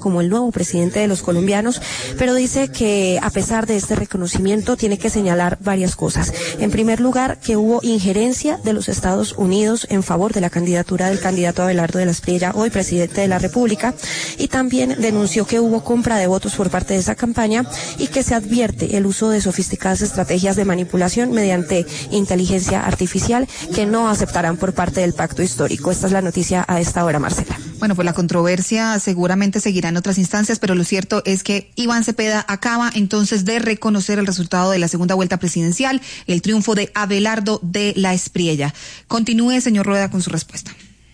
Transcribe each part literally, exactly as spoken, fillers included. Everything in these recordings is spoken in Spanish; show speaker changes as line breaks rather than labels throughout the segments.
como el nuevo presidente de los colombianos, pero dice que a pesar de este reconocimiento tiene que señalar varias cosas. En primer lugar, que hubo injerencia de los Estados Unidos en favor de la candidatura del candidato Abelardo de la Espriella, hoy presidente de la República, y también denunció que hubo compra de votos por parte de esa campaña y que se advierte el uso de sofisticadas estrategias de manipulación mediante inteligencia artificial que no aceptarán por parte del pacto histórico. Esta es la noticia a esta hora, Marcela.
Bueno, pues la controversia seguramente seguirá en otras instancias, pero lo cierto es que Iván Cepeda acaba entonces de reconocer el resultado de la segunda vuelta presidencial, el triunfo de Abelardo de la Espriella. Continúe, señor Rueda, con su respuesta.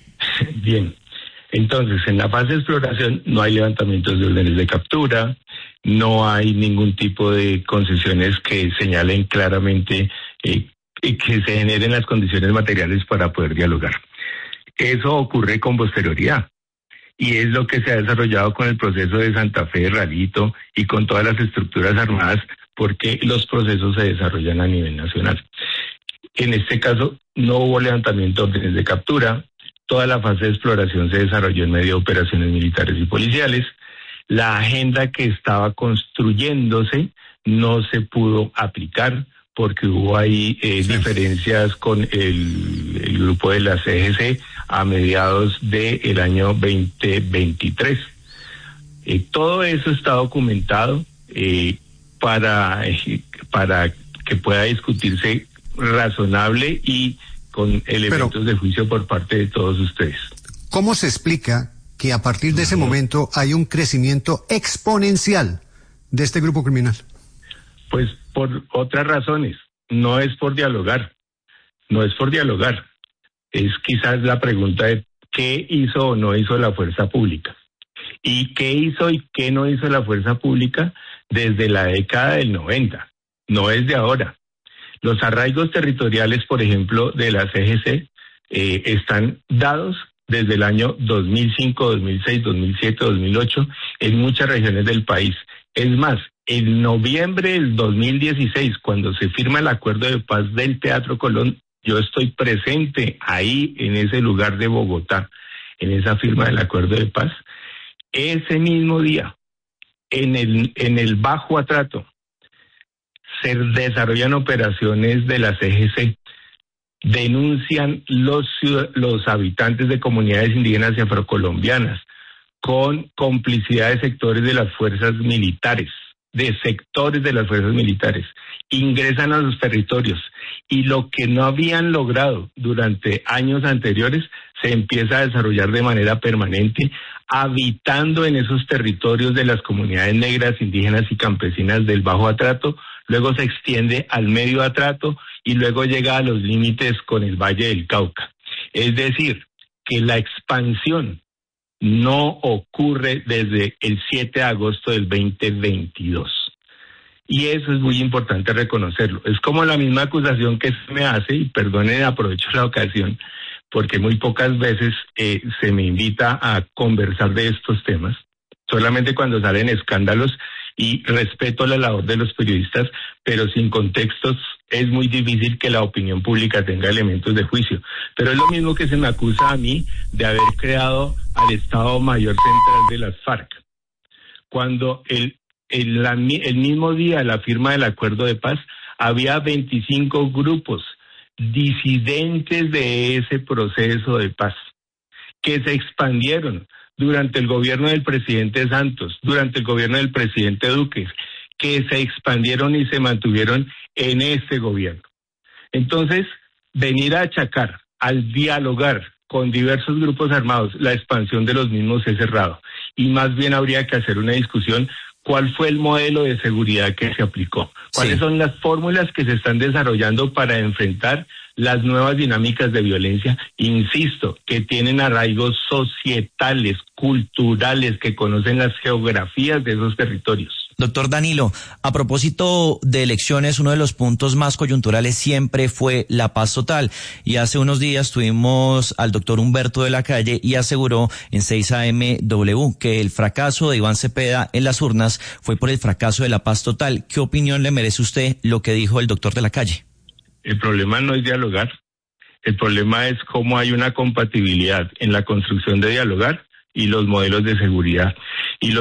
Bien, entonces en la fase de exploración no hay levantamientos de órdenes de captura, no hay ningún tipo de concesiones que señalen claramente eh, que se generen las condiciones materiales para poder dialogar. Eso ocurre con posterioridad y es lo que se ha desarrollado con el proceso de Santa Fe, de Ralito y con todas las estructuras armadas, porque los procesos se desarrollan a nivel nacional. En este caso no hubo levantamiento de órdenes de captura, toda la fase de exploración se desarrolló en medio de operaciones militares y policiales. La agenda que estaba construyéndose no se pudo aplicar porque hubo ahí eh, sí. diferencias con el, el grupo de la C G C a mediados del año veinte veintitrés. Eh, todo eso está documentado eh, para, eh, para que pueda discutirse razonable y con elementos Pero, de juicio por parte de todos ustedes.
¿Cómo se explica que a partir de ese momento hay un crecimiento exponencial de este grupo criminal?
Pues por otras razones, no es por dialogar, no es por dialogar, es quizás la pregunta de qué hizo o no hizo la fuerza pública, y qué hizo y qué no hizo la fuerza pública desde la década del noventa, no es de ahora. Los arraigos territoriales, por ejemplo, de la C G C, eh, están dados desde el año dos mil cinco, dos mil seis, dos mil siete, dos mil ocho en muchas regiones del país. Es más, en noviembre del dos mil dieciséis, cuando se firma el acuerdo de paz del Teatro Colón, yo estoy presente ahí en ese lugar de Bogotá, en esa firma del acuerdo de paz. Ese mismo día, en el, en el Bajo Atrato, se desarrollan operaciones de la C G C. Denuncian los, los habitantes de comunidades indígenas y afrocolombianas con complicidad de sectores de las fuerzas militares, de sectores de las fuerzas militares, ingresan a los territorios y lo que no habían logrado durante años anteriores se empieza a desarrollar de manera permanente, habitando en esos territorios de las comunidades negras, indígenas y campesinas del Bajo Atrato, luego se extiende al Medio Atrato y luego llega a los límites con el Valle del Cauca. Es decir, que la expansión no ocurre desde el siete de agosto del veinte veintidós. Y eso es muy importante reconocerlo. Es como la misma acusación que se me hace, y perdonen, aprovecho la ocasión, porque muy pocas veces eh, se me invita a conversar de estos temas, solamente cuando salen escándalos, y respeto la labor de los periodistas, pero sin contextos es muy difícil que la opinión pública tenga elementos de juicio. Pero es lo mismo que se me acusa a mí de haber creado al Estado Mayor Central de las FARC. Cuando el, el, la, el mismo día de la firma del acuerdo de paz, había veinticinco grupos disidentes de ese proceso de paz que se expandieron durante el gobierno del presidente Santos, durante el gobierno del presidente Duque, que se expandieron y se mantuvieron en este gobierno. Entonces, venir a achacar, al dialogar con diversos grupos armados, la expansión de los mismos es errado. Y más bien habría que hacer una discusión, ¿cuál fue el modelo de seguridad que se aplicó? ¿Cuáles sí. son las fórmulas que se están desarrollando para enfrentar las nuevas dinámicas de violencia? Insisto, que tienen arraigos societales, culturales, que conocen las geografías de esos territorios.
Doctor Danilo, a propósito de elecciones, uno de los puntos más coyunturales siempre fue la paz total. Y hace unos días tuvimos al doctor Humberto de la Calle y aseguró en seis A M W que el fracaso de Iván Cepeda en las urnas fue por el fracaso de la paz total. ¿Qué opinión le merece usted lo que dijo el doctor de la Calle?
El problema no es dialogar. El problema es cómo hay una compatibilidad en la construcción de dialogar y los modelos de seguridad. Y